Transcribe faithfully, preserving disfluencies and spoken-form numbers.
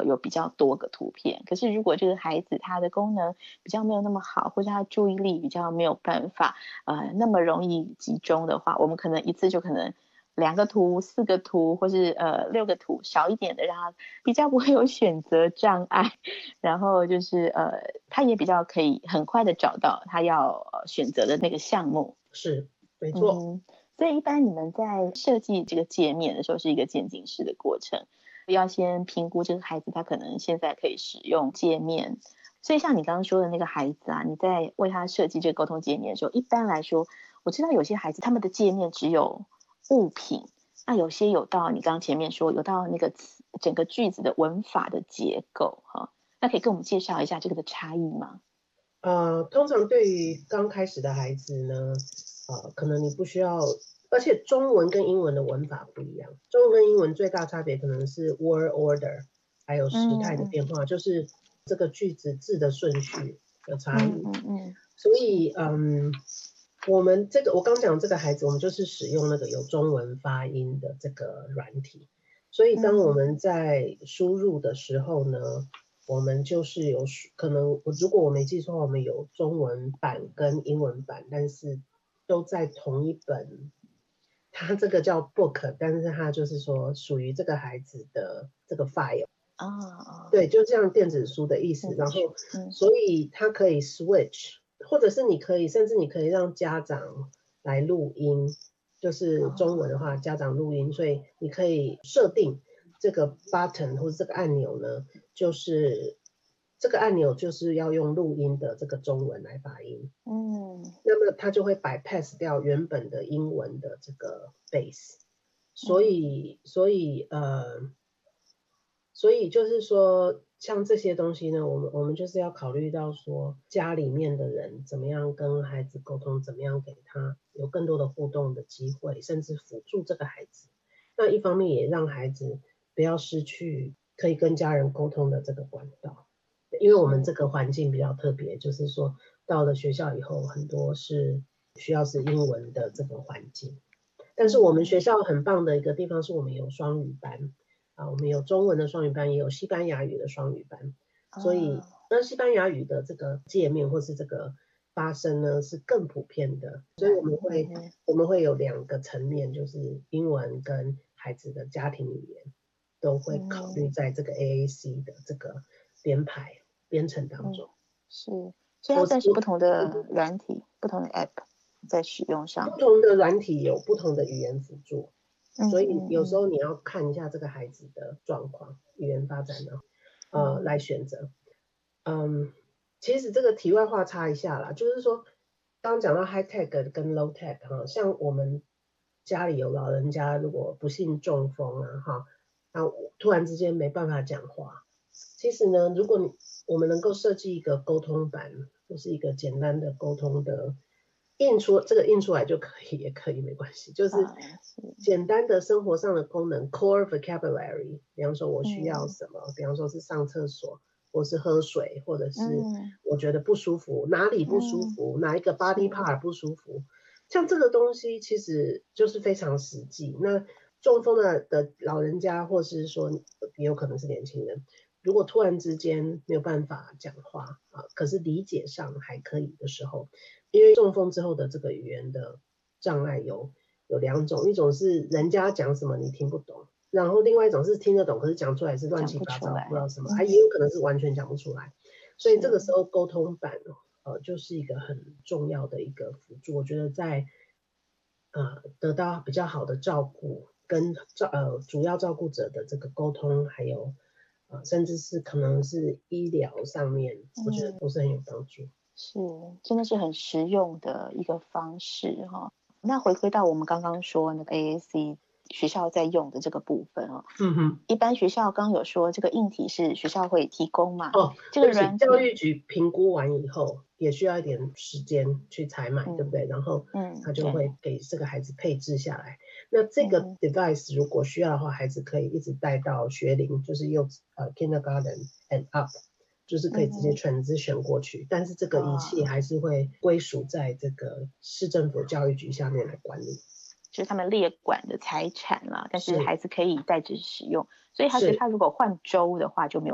有比较多个图片。可是如果这个孩子他的功能比较没有那么好，或者他注意力比较没有办法呃那么容易集中的话，我们可能一次就可能两个图、四个图，或是呃六个图，少一点的，让他比较不会有选择障碍，然后就是呃他也比较可以很快的找到他要、呃、选择的那个项目。 是，没错。 嗯，所以一般你们在设计这个界面的时候是一个渐进式的过程，要先评估这个孩子他可能现在可以使用界面。所以像你刚刚说的那个孩子啊，你在为他设计这个沟通界面的时候，一般来说我知道有些孩子他们的界面只有物品，那有些有到你刚刚前面说有到那个词整个句子的文法的结构哈，那可以跟我们介绍一下这个的差异吗？ 呃，通常对于刚开始的孩子呢，呃，可能你不需要，而且中文跟英文的文法不一样，中文跟英文最大差别可能是 word order， 还有时态的变化，嗯、就是这个句子字的顺序的差异。嗯嗯嗯。所以，嗯，我们这个我刚讲这个孩子，我们就是使用那个有中文发音的这个软体，所以当我们在输入的时候呢。嗯我们就是有可能，如果我没记错，我们有中文版跟英文版，但是都在同一本，它这个叫 book， 但是它就是说属于这个孩子的这个 file。 啊， 对，就这样电子书的意思。然后，所以它可以 switch， 或者是你可以，甚至你可以让家长来录音，就是中文的话，家长录音，所以你可以设定这个 button 或者这个按钮呢。就是这个按钮就是要用录音的这个中文来发音，嗯，那么它就会 bypass 掉原本的英文的这个 base， 所以所以呃，所以就是说像这些东西呢，我们我们就是要考虑到说家里面的人怎么样跟孩子沟通，怎么样给他有更多的互动的机会，甚至辅助这个孩子，那一方面也让孩子不要失去可以跟家人沟通的这个管道，因为我们这个环境比较特别，就是说到了学校以后，很多是需要是英文的这个环境。但是我们学校很棒的一个地方是我们有双语班啊，我们有中文的双语班，也有西班牙语的双语班，所以那西班牙语的这个界面或是这个发声呢是更普遍的，所以我们会我们会有两个层面，就是英文跟孩子的家庭语言。都会考虑在这个 A A C 的这个编排编程当中。嗯、 是，所以它算是不同的软体、不同的 App 在使用上。 不同的软体有不同的语言辅助，嗯、所以有时候你要看一下这个孩子的状况、语言发展呢，呃，来选择。嗯，其实这个题外话插一下啦，就是说，刚刚讲到 high tech 跟 low tech 哈，像我们家里有老人家，如果不幸中风啊哈。啊，突然之间没办法讲话。其实呢，如果你我们能够设计一个沟通板，就是一个简单的沟通的印出，这个印出来就可以，也可以没关系，就是简单的生活上的功能 ，core vocabulary。比方说我需要什么，嗯、比方说是上厕所，或是喝水，或者是我觉得不舒服，嗯、哪里不舒服，嗯、哪一个 body part 不舒服，像这个东西其实就是非常实际。那中风的的老人家，或是说也有可能是年轻人，如果突然之间没有办法讲话啊，可是理解上还可以的时候，因为中风之后的这个语言的障碍有有两种，一种是人家讲什么你听不懂，然后另外一种是听得懂，可是讲出来是乱七八糟，不, 不知道什么，还、嗯啊、也有可能是完全讲不出来。所以这个时候沟通板呃就是一个很重要的一个辅助，我觉得在呃得到比较好的照顾。跟照呃主要照顾者的这个沟通，还有呃甚至是可能是医疗上面，我觉得都是很有帮助。 是，真的是很实用的一个方式哈。那回归到我们刚刚说那个 A A C 学校在用的这个部分哦，嗯哼，一般学校刚有说这个硬体是学校会提供嘛？ 哦，这个软体教育局评估完以后，也需要一点时间去采买，嗯、对不对？然后他就会给这个孩子配置下来。那这个 device 如果需要的话，孩子可以一直带到学龄，就是幼稚呃 kindergarten and up， 就是可以直接 transition 过去。嗯、但是这个仪器还是会归属在这个市政府教育局下面来管理。 就是他们列管的财产啦，但是孩子可以代之使用，所以他觉得他如果换州的话就没有